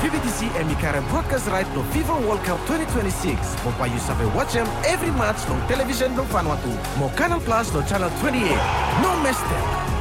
PBTC Emikara broadcast right to FIFA World Cup 2026. Mopa you sabe watch them every match on television no Vanuatu. Mo Canal Plus no channel 28. No mistake.